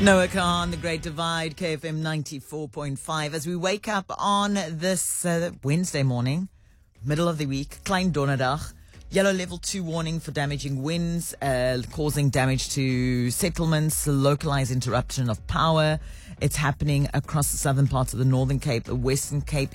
Noah Khan, The Great Divide, KFM 94.5. As we wake up on this Wednesday morning, middle of the week, Klein Donderdag, yellow level 2 warning for damaging winds, causing damage to settlements, localized interruption of power. It's happening across the southern parts of the Northern Cape, the Western Cape,